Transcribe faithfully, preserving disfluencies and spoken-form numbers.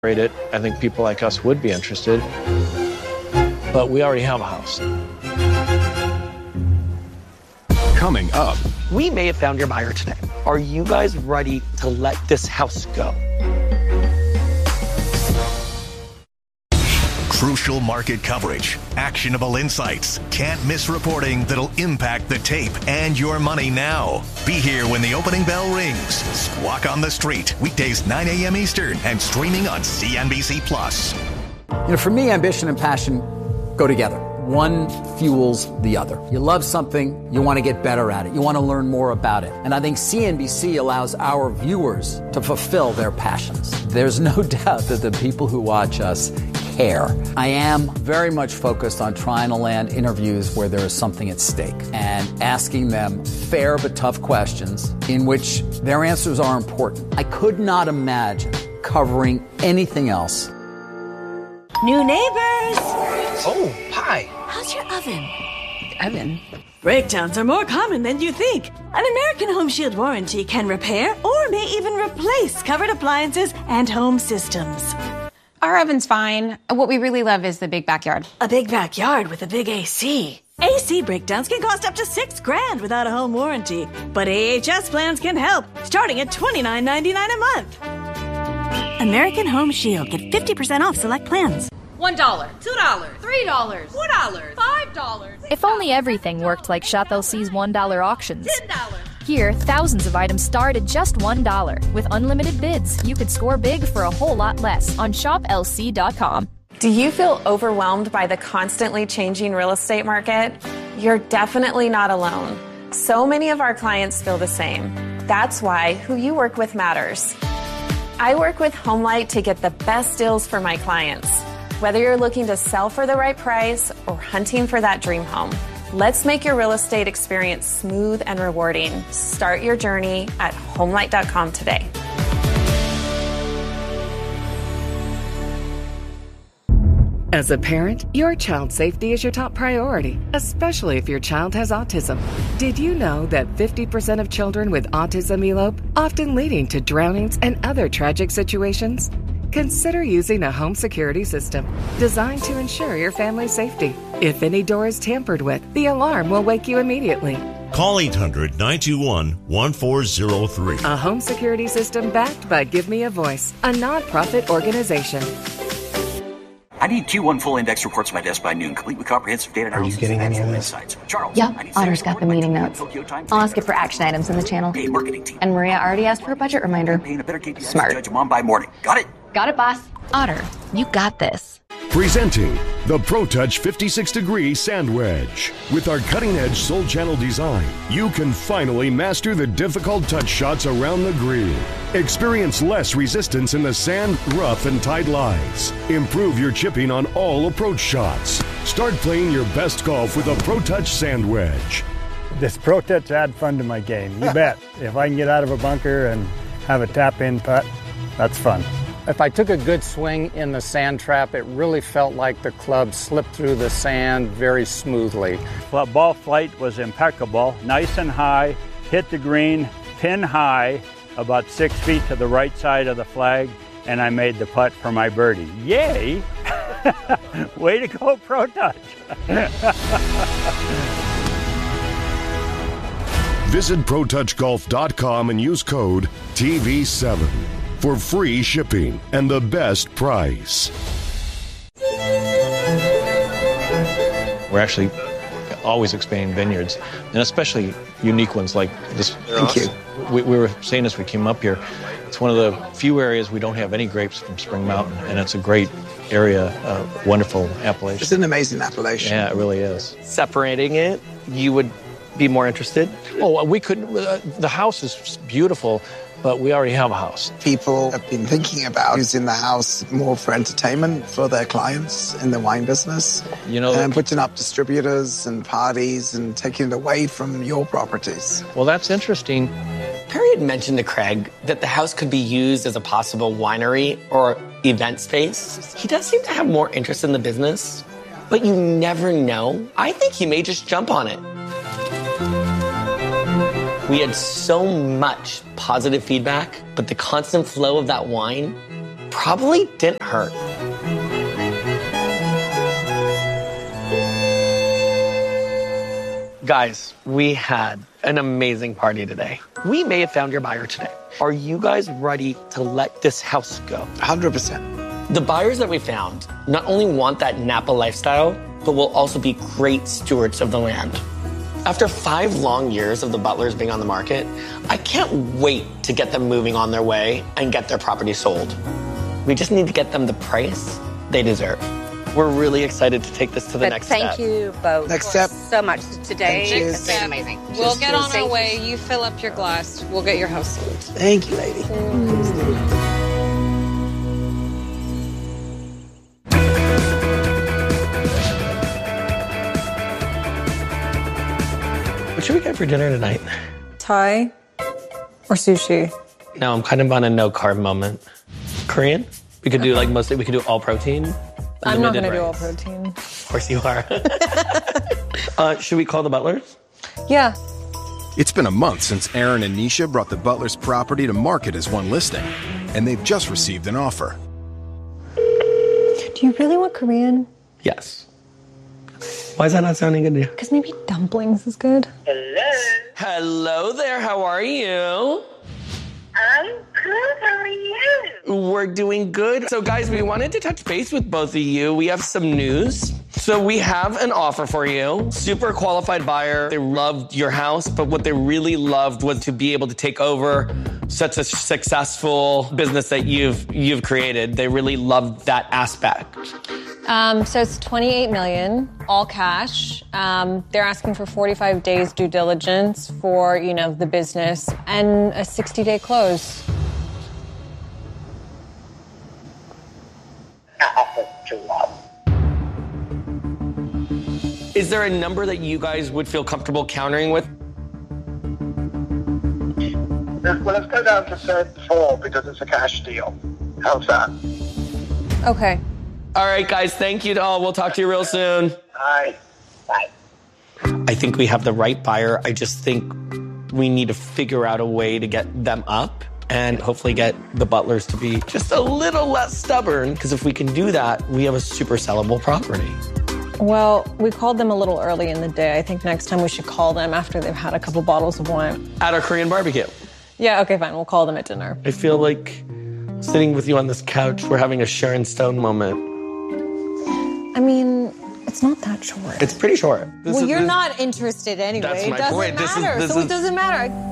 it. I think people like us would be interested, but we already have a house. Coming up, we may have found your buyer today. Are you guys ready to let this house go? Crucial market coverage, actionable insights, can't miss reporting that'll impact the tape and your money now. Be here when the opening bell rings. Squawk on the Street, weekdays nine a.m. Eastern and streaming on C N B C Plus. You know, for me, ambition and passion go together. One fuels the other. You love something, you want to get better at it. You want to learn more about it. And I think C N B C allows our viewers to fulfill their passions. There's no doubt that the people who watch us care. I am very much focused on trying to land interviews where there is something at stake and asking them fair but tough questions in which their answers are important. I could not imagine covering anything else. New neighbors! Oh, hi. How's your oven? Oven? Breakdowns are more common than you think. An American Home Shield warranty can repair or may even replace covered appliances and home systems. Our oven's fine. What we really love is the big backyard. A big backyard with a big A C. A C breakdowns can cost up to six grand without a home warranty, but A H S plans can help, starting at twenty-nine ninety-nine a month. American Home Shield. Get fifty percent off select plans. One dollar, two dollars, three dollars, four dollars, five dollars. If only everything worked like Shop L C's one dollar auctions. Ten dollars. Here, thousands of items start at just one dollar. With unlimited bids, you could score big for a whole lot less on shop L C dot com. Do you feel overwhelmed by the constantly changing real estate market? You're definitely not alone. So many of our clients feel the same. That's why who you work with matters. I work with HomeLight to get the best deals for my clients. Whether you're looking to sell for the right price or hunting for that dream home, let's make your real estate experience smooth and rewarding. Start your journey at homelight dot com today. As a parent, your child's safety is your top priority, especially if your child has autism. Did you know that fifty percent of children with autism elope, often leading to drownings and other tragic situations? Consider using a home security system designed to ensure your family's safety. If any door is tampered with, the alarm will wake you immediately. Call eight hundred, nine two one, one four zero three. A home security system backed by Give Me a Voice, a nonprofit organization. I need Q one full index reports to my desk by noon, complete with comprehensive data analysis. Are you getting any of this? Insights. Charles, yeah, Otter's got the meeting notes. I'll ask it for action items in the channel. Hey, marketing team. And Maria already asked for a budget reminder. Smart. Judge them on by morning. Got it? Got it, boss. Otter, you got this. Presenting the ProTouch fifty-six degree Sand Wedge. With our cutting-edge Soul Channel design, you can finally master the difficult touch shots around the green. Experience less resistance in the sand, rough, and tight lies. Improve your chipping on all approach shots. Start playing your best golf with a ProTouch Sand Wedge. This ProTouch add fun to my game, you bet. If I can get out of a bunker and have a tap-in putt, that's fun. If I took a good swing in the sand trap, it really felt like the club slipped through the sand very smoothly. Well, ball flight was impeccable, nice and high, hit the green, pin high, about six feet to the right side of the flag, and I made the putt for my birdie. Yay! Way to go, ProTouch! Visit Pro Touch Golf dot com and use code T V seven. For free shipping and the best price. We're actually always expanding vineyards, and especially unique ones like this. Thank you. We, we were saying as we came up here, it's one of the few areas we don't have any grapes from Spring Mountain, and it's a great area, uh, wonderful appellation. It's an amazing appellation. Yeah, it really is. Separating it, you would be more interested? Oh, we could. Uh, the house is beautiful, but we already have a house. People have been thinking about using the house more for entertainment for their clients in the wine business. You know, and putting up distributors and parties and taking it away from your properties. Well, that's interesting. Perry had mentioned to Craig that the house could be used as a possible winery or event space. He does seem to have more interest in the business, but you never know. I think he may just jump on it. We had so much positive feedback, but the constant flow of that wine probably didn't hurt. Guys, we had an amazing party today. We may have found your buyer today. Are you guys ready to let this house go? one hundred percent. The buyers that we found not only want that Napa lifestyle, but will also be great stewards of the land. After five long years of the Butlers being on the market, I can't wait to get them moving on their way and get their property sold. We just need to get them the price they deserve. We're really excited to take this to the but next thank step. Thank you both next step. so much today. Thank you. It's been amazing. We'll Just get on safe. our way. You fill up your glass. We'll get your house sold. Thank you, lady. What should we get for dinner tonight? Thai or sushi? No, I'm kind of on a no carb moment. Korean? We could do like mostly, we could do all protein. I'm not going to rice. do all protein. Of course you are. uh, should we call the Butlers? Yeah. It's been a month since Aaron and Nisha brought the Butlers property to market as one listing, and they've just received an offer. Do you really want Korean? Yes. Why is that not sounding good to you? Because maybe dumplings is good. Hello. Hello there. How are you? I'm good. How are you? We're doing good. So, guys, we wanted to touch base with both of you. We have some news. So we have an offer for you. Super qualified buyer. They loved your house, but what they really loved was to be able to take over such a successful business that you've you've created. They really loved that aspect. Um, so it's twenty-eight million dollars, all cash. Um, they're asking for forty-five days due diligence for, you know, the business and a sixty-day close. Is there a number that you guys would feel comfortable countering with? Well, let's go down to thirty-four because it's a cash deal. How's that? Okay. All right, guys. Thank you to all. We'll talk to you real soon. Bye. Bye. I think we have the right buyer. I just think we need to figure out a way to get them up and hopefully get the Butlers to be just a little less stubborn, because if we can do that, we have a super sellable property. Well, we called them a little early in the day. I think next time we should call them after they've had a couple bottles of wine. At our Korean barbecue. Yeah, okay, fine. We'll call them at dinner. I feel like sitting with you on this couch, we're having a Sharon Stone moment. I mean, it's not that short. It's pretty short. This well, is, you're this, not interested anyway. That's my it doesn't point. This is- matter. this so is- it doesn't matter.